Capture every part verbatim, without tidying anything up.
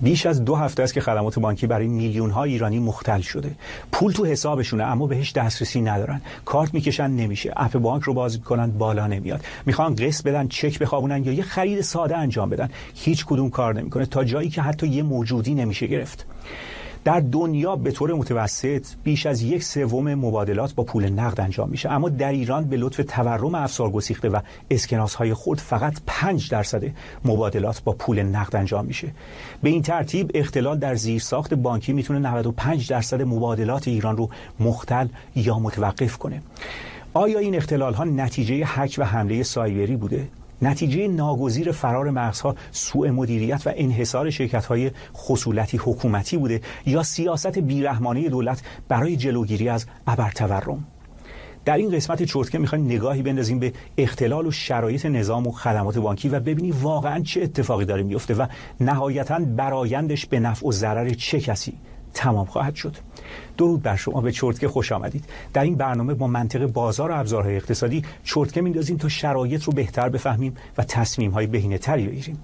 بیش از دو هفته است که خدمات بانکی برای میلیون‌ها ایرانی مختل شده. پول تو حسابشونه اما بهش دسترسی ندارن. کارت میکشن نمیشه. اپ بانک رو باز میکنن بالا نمیاد. میخوان قسط بدن، چک بخوابونن یا یه خرید ساده انجام بدن. هیچ کدوم کار نمیکنه تا جایی که حتی یه موجودی نمیشه گرفت. در دنیا به طور متوسط بیش از یک سوم مبادلات با پول نقد انجام میشه، اما در ایران به لطف تورم افسار گسیخته و اسکناس‌های خرد فقط پنج درصد مبادلات با پول نقد انجام میشه. به این ترتیب اختلال در زیرساخت بانکی میتونه نود و پنج درصد مبادلات ایران رو مختل یا متوقف کنه. آیا این اختلال ها نتیجه هک و حمله سایبری بوده؟ نتیجه ناگزیر فرار مغزها سوء مدیریت و انحصار شرکت‌های خصولتی حکومتی بوده یا سیاست بیرحمانه دولت برای جلوگیری از ابرتورم؟ در این قسمت چرتکه می‌خوایم نگاهی بندازیم به اختلال و شرایط نظام و خدمات بانکی و ببینیم واقعاً چه اتفاقی داره میفته و نهایتاً برآیندش به نفع و ضرر چه کسی تمام خواهد شد. درود بر شما، به چرتکه خوش آمدید. در این برنامه با منطق بازار و ابزارهای اقتصادی چرتکه میندازیم تا شرایط رو بهتر بفهمیم و تصمیم‌های بهینه‌تری بگیریم.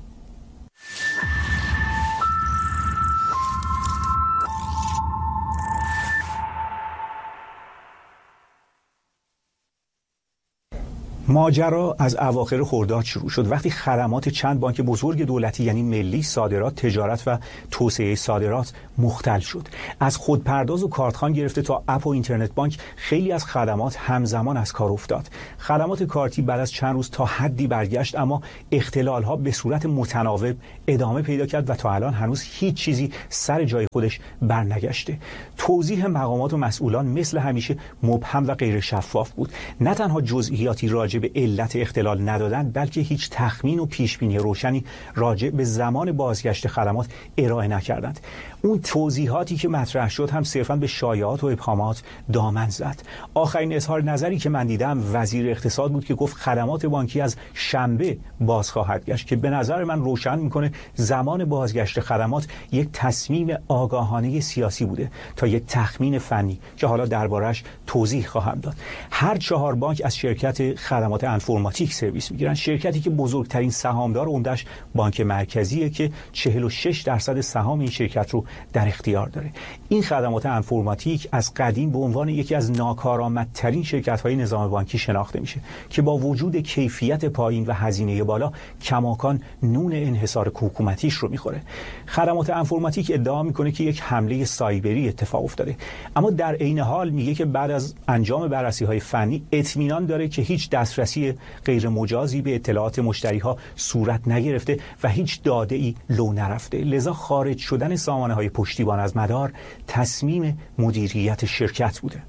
ماجرا از اواخر خرداد شروع شد وقتی خدمات چند بانک بزرگ دولتی یعنی ملی، صادرات، تجارت و توسعه صادرات مختل شد. از خودپرداز و کارتخوان گرفته تا اپ و اینترنت بانک خیلی از خدمات همزمان از کار افتاد. خدمات کارتی بعد از چند روز تا حدی برگشت، اما اختلال ها به صورت متناوب ادامه پیدا کرد و تا الان هنوز هیچ چیزی سر جای خودش برنگشته. توضیح مقامات و مسئولان مثل همیشه مبهم و غیر شفاف بود. نه تنها جزئیاتی راجع به علت اختلال ندادن، بلکه هیچ تخمین و پیشبینی روشنی راجع به زمان بازگشت خدمات ارائه نکردند. اون توضیحاتی که مطرح شد هم صرفاً به شایعات و ابهامات دامن زد. آخرین اظهار نظری که من دیدم وزیر اقتصاد بود که گفت خدمات بانکی از شنبه باز خواهد گشت، که به نظر من روشن میکنه زمان بازگشت خدمات یک تصمیم آگاهانه سیاسی بوده تا یک تخمین فنی که حالا دربارش توضیح خواهم داد. هر چهار بانک از شرکت خدمات انفرماتیک سرویس میگیرن، شرکتی که بزرگترین سهامدار عمده‌اش بانک مرکزیه که چهل و شش درصد سهام این شرکت رو در اختیار داره. این خدمات انفرماتیک از قدیم به عنوان یکی از ناکارآمدترین شرکت‌های نظام بانکی شناخته میشه که با وجود کیفیت پایین و هزینه بالا کماکان نون انحصار حکومتیش رو میخوره. خدمات انفرماتیک ادعا میکنه که یک حمله سایبری اتفاق افتاده، اما در عین حال میگه که بعد از انجام بررسی‌های فنی اطمینان داره که هیچ دسترسی غیر مجازی به اطلاعات مشتری‌ها صورت نگرفته و هیچ داده‌ای لو نرفته. لذا خارج شدن سامانه‌های پشتیبان از مدار تصمیم مدیریت شرکت بوده.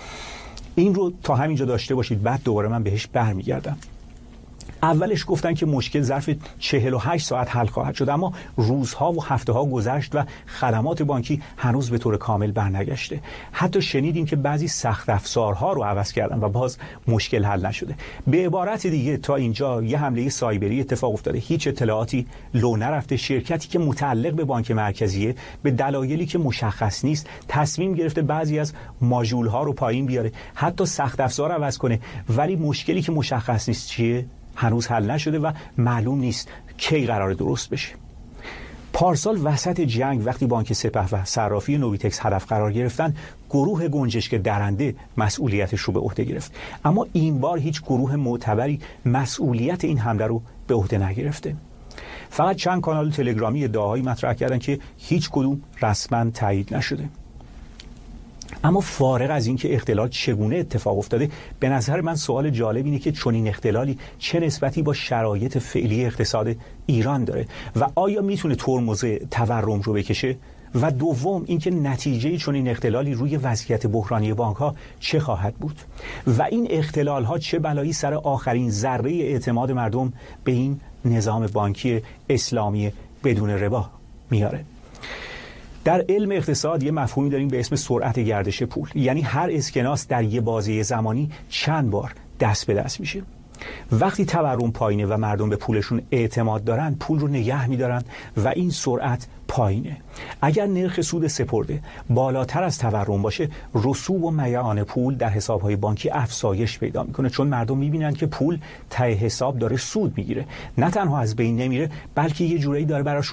این رو تا همینجا داشته باشید، بعد دوباره من بهش برمیگردم. اولش گفتن که مشکل ظرف چهل و هشت ساعت حل خواهد شد، اما روزها و هفته‌ها گذشت و خدمات بانکی هنوز به طور کامل برنگشته. حتی شنیدیم که بعضی سخت افزارها رو عوض کردن و باز مشکل حل نشده. به عبارت دیگه تا اینجا یه حمله سایبری اتفاق افتاده، هیچ اطلاعاتی لو نرفته. شرکتی که متعلق به بانک مرکزیه به دلایلی که مشخص نیست تصمیم گرفته بعضی از ماژول‌ها رو پایین بیاره، حتی سخت افزار عوض کنه، ولی مشکلی که مشخص نیست چیه هنوز حل نشده و معلوم نیست کی قرار درست بشه. پارسال وسط جنگ وقتی بانک سپه و صرافی نویتکس هدف قرار گرفتن، گروه گنجشک درنده مسئولیتش رو به عهده گرفت، اما این بار هیچ گروه معتبری مسئولیت این حمله رو به عهده نگرفته. فقط چند کانال تلگرامی ادعاهایی مطرح کردن که هیچ کدوم رسما تایید نشده. اما فارغ از اینکه اختلال چگونه اتفاق افتاده، به نظر من سوال جالب اینه که چنین اختلالی چه نسبتی با شرایط فعلی اقتصاد ایران داره و آیا میتونه ترمز تورم رو بکشه؟ و دوم اینکه نتیجه چنین اختلالی روی وضعیت بحرانی بانک‌ها چه خواهد بود و این اختلال‌ها چه بلایی سر آخرین ذره اعتماد مردم به این نظام بانکی اسلامی بدون ربا میاره. در علم اقتصاد یه مفهومی داریم به اسم سرعت گردش پول، یعنی هر اسکناس در یه بازه زمانی چند بار دست به دست میشه. وقتی تورم پایینه و مردم به پولشون اعتماد دارن، پول رو نگه میدارن و این سرعت پایینه. اگر نرخ سود سپرده بالاتر از تورم باشه، رسوب و میعان پول در حسابهای بانکی افزایش پیدا میکنه، چون مردم میبینن که پول ته حساب داره سود میگیره. نه تنها از بین نمیره، بلکه یه جورایی داره براشون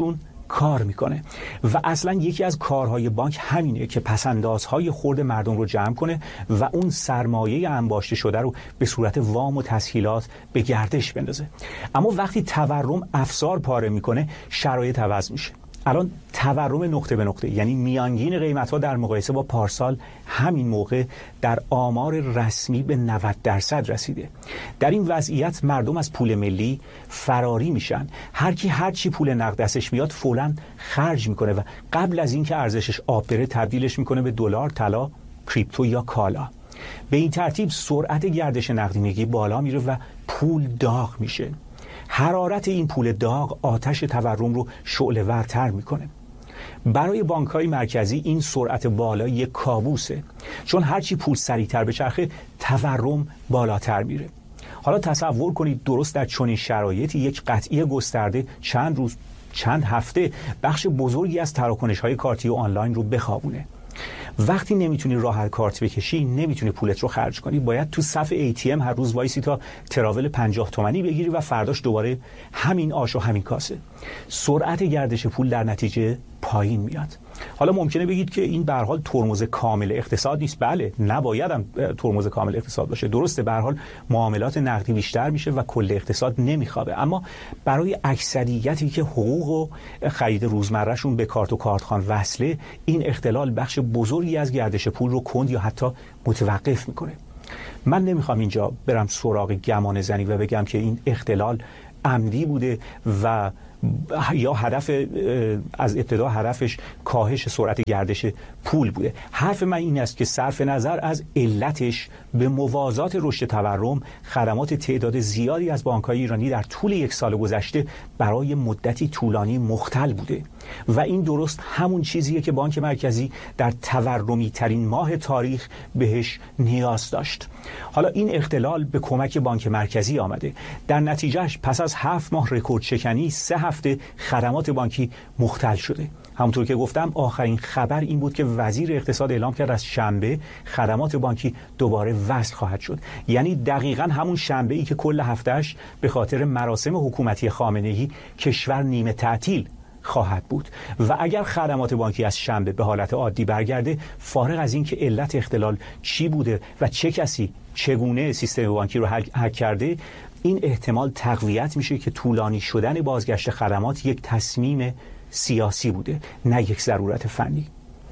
کار میکنه و اصلا یکی از کارهای بانک همینه که پسندازهای خرد مردم رو جمع کنه و اون سرمایه انباشته شده رو به صورت وام و تسهیلات به گردش بندازه. اما وقتی تورم افسار پاره میکنه شرایط عوض میشه. الان تورم نقطه به نقطه، یعنی میانگین قیمت‌ها در مقایسه با پارسال همین موقع در آمار رسمی به نود درصد رسیده. در این وضعیت مردم از پول ملی فراری میشن. هر کی هر چی پول نقد دستش میاد فوراً خرج میکنه و قبل از اینکه ارزشش آب بره تبدیلش میکنه به دلار، طلا، کریپتو یا کالا. به این ترتیب سرعت گردش نقدینگی بالا میره و پول داغ میشه. حرارت این پول داغ آتش تورم رو شعله‌ورتر میکنه. برای بانک‌های مرکزی این سرعت بالا یک کابوسه، چون هرچی پول سریعتر بچرخه تورم بالاتر میره. حالا تصور کنید درست در چنین شرایطی یک قطعی گسترده چند روز، چند هفته بخش بزرگی از تراکنش‌های کارتی و آنلاین رو بخوابونه. وقتی نمیتونی راحت کارت بکشی، نمیتونی پولت رو خرج کنی، باید تو صف ای تی ام هر روز وایسی تا تراول پنجاه تومانی بگیری و فرداش دوباره همین آش و همین کاسه. سرعت گردش پول در نتیجه پایین میاد. حالا ممکنه بگید که این به هر حال ترمز کامل اقتصاد نیست. بله، نباید هم ترمز کامل اقتصاد باشه. درسته، به هر حال معاملات نقدی بیشتر میشه و کل اقتصاد نمیخوابه، اما برای اکثریتی که حقوق و خرید روزمرهشون به کارت و کارتخوان وصله، این اختلال بخش بزرگی از گردش پول رو کند یا حتی متوقف میکنه. من نمیخوام اینجا برم سراغ گمان زنی و بگم که این اختلال عمدی بوده و یا هدف از ابتدا هدفش کاهش سرعت گردش پول بوده. حرف من این است که صرف نظر از علتش به موازات رشد تورم، خدمات تعداد زیادی از بانک‌های ایرانی در طول یک سال گذشته برای مدتی طولانی مختل بوده و این درست همون چیزیه که بانک مرکزی در تورمی ترین ماه تاریخ بهش نیاز داشت. حالا این اختلال به کمک بانک مرکزی آمده. در نتیجهش پس از هفت ماه رکورد شکنی سه هفته خدمات بانکی مختل شده. همونطور که گفتم آخرین خبر این بود که وزیر اقتصاد اعلام کرد از شنبه خدمات بانکی دوباره وصل خواهد شد. یعنی دقیقاً همون شنبه ای که کل هفتهش به خاطر مراسم حکومتی خامنه‌ای کشور نیمه تعطیل خواهد بود و اگر خدمات بانکی از شنبه به حالت عادی برگرده، فارغ از این که علت اختلال چی بوده و چه کسی چگونه سیستم بانکی رو هک کرده، این احتمال تقویت میشه که طولانی شدن بازگشت خدمات یک تصمیم سیاسی بوده، نه یک ضرورت فنی.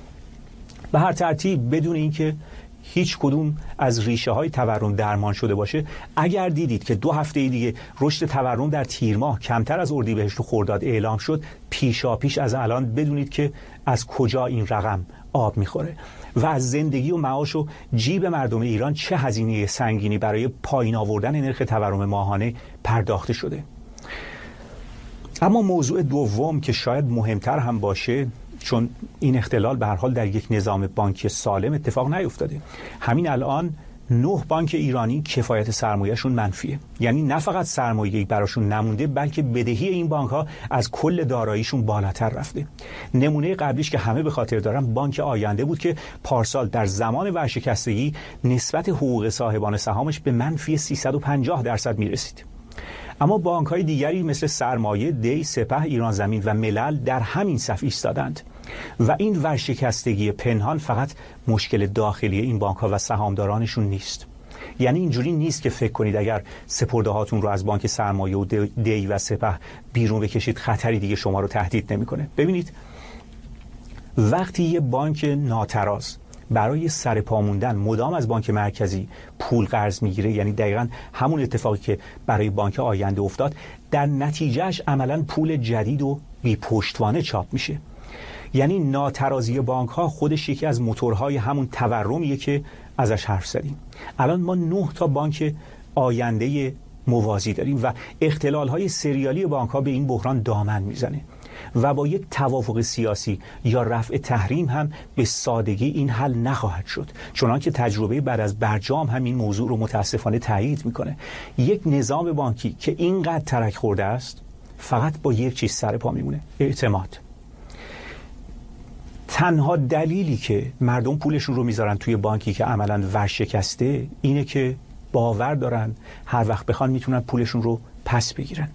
به هر ترتیب بدون اینکه هیچ کدوم از ریشه های تورم درمان شده باشه، اگر دیدید که دو هفته دیگه رشد تورم در تیر ماه کمتر از اردیبهشت و خرداد اعلام شد، پیشا پیش از الان بدونید که از کجا این رقم آب میخوره و از زندگی و معاش و جیب مردم ایران چه هزینه سنگینی برای پایین آوردن نرخ تورم ماهانه پرداخته شده. اما موضوع دوم که شاید مهمتر هم باشه، چون این اختلال به هر حال در یک نظام بانکی سالم اتفاق نیفتاده. همین الان نه بانک ایرانی کفایت سرمایه‌شون منفیه، یعنی نه فقط سرمایه‌ای براشون نمونده بلکه بدهی این بانک‌ها از کل داراییشون بالاتر رفته. نمونه قبلیش که همه به خاطر دارن بانک آینده بود که پارسال در زمان ورشکستگی نسبت حقوق صاحبان سهامش به منفی سیصد و پنجاه درصد میرسید. اما بانک‌های دیگری مثل سرمایه، دی، سپه، ایران زمین و ملل در همین صف ایستادند و این ورشکستگی پنهان فقط مشکل داخلی این بانک‌ها و سهامدارانشون نیست. یعنی اینجوری نیست که فکر کنید اگر سپرده‌هاتون رو از بانک سرمایه و دی و سپه بیرون بکشید خطری دیگه شما رو تهدید نمی‌کنه. ببینید وقتی یه بانک ناتراز برای سر پا موندن مدام از بانک مرکزی پول قرض میگیره، یعنی دقیقاً همون اتفاقی که برای بانک آینده افتاد، در نتیجهش عملاً پول جدید و بی پشتوانه چاپ میشه. یعنی ناترازی بانک ها خودش یکی از موتورهای همون تورمیه که ازش حرف زدیم. الان ما نه تا بانک آینده موازی داریم و اختلال های سریالی بانک ها به این بحران دامن میزنه و با یک توافق سیاسی یا رفع تحریم هم به سادگی این حل نخواهد شد، چنانکه تجربه بعد از برجام هم این موضوع رو متاسفانه تایید میکنه. یک نظام بانکی که اینقدر ترک خورده است فقط با یک چیز سر پا میمونه: اعتماد. تنها دلیلی که مردم پولشون رو میذارن توی بانکی که عملاً ورشکسته اینه که باور دارن هر وقت بخوان میتونن پولشون رو پس بگیرن.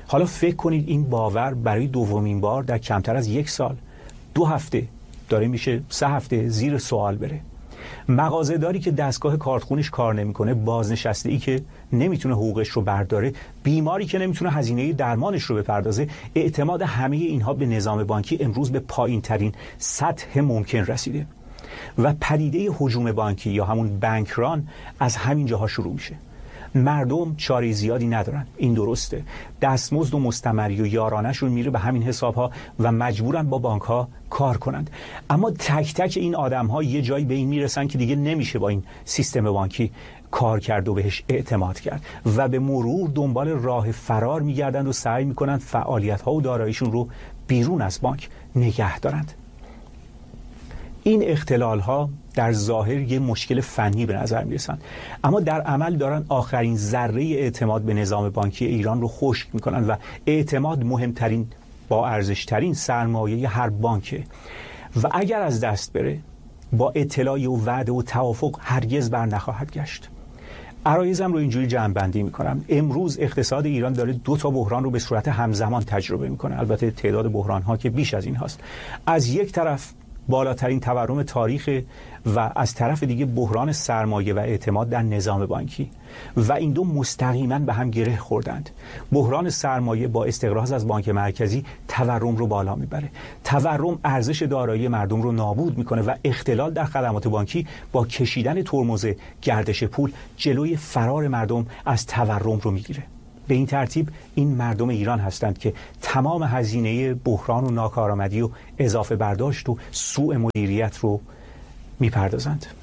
حالا فکر کنید این باور برای دومین بار در کمتر از یک سال، دو هفته داره میشه سه هفته زیر سوال بره. مغازه‌داری که دستگاه کارتخونش کار نمیکنه، بازنشسته‌ای که نمیتونه حقوقش رو برداره، بیماری که نمیتونه هزینه درمانش رو بپردازه، اعتماد همه اینها به نظام بانکی امروز به پایین ترین سطح ممکن رسیده و پدیده هجوم بانکی یا همون بانک ران از همین جاها شروع میشه. مردم چاره زیادی ندارن، این درسته، دستمزد و مستمری و یارانه‌شون میره به همین حساب‌ها و مجبورن با بانک‌ها کار کنند. اما تک تک این آدم‌ها یه جایی به این میرسن که دیگه نمیشه با این سیستم بانکی کار کرد و بهش اعتماد کرد و به مرور دنبال راه فرار میگردند و سعی میکنند فعالیت‌ها و داراییشون رو بیرون از بانک نگه دارند. این اختلال‌ها در ظاهر یه مشکل فنی به نظر میرسن، اما در عمل دارن آخرین ذره اعتماد به نظام بانکی ایران رو خشک میکنن و اعتماد مهمترین، با ارزشترین سرمایه هر بانکه و اگر از دست بره با اطلاع و وعده و توافق هرگز بر نخواهد گشت. عرایزم رو اینجوری جمع‌بندی میکنم. امروز اقتصاد ایران داره دو تا بحران رو به صورت همزمان تجربه میکنه، البته تعداد بحران‌ها که بیش از این هاست. از یک طرف بالاترین تورم تاریخ و از طرف دیگه بحران سرمایه و اعتماد در نظام بانکی و این دو مستقیما به هم گره خوردند. بحران سرمایه با استقراض از بانک مرکزی تورم رو بالا میبره، تورم ارزش دارایی مردم رو نابود میکنه و اختلال در خدمات بانکی با کشیدن ترمز گردش پول جلوی فرار مردم از تورم رو میگیره. به این ترتیب این مردم ایران هستند که تمام هزینه بحران و ناکارآمدی و اضافه برداشت و سوء مدیریت رو میپردازند.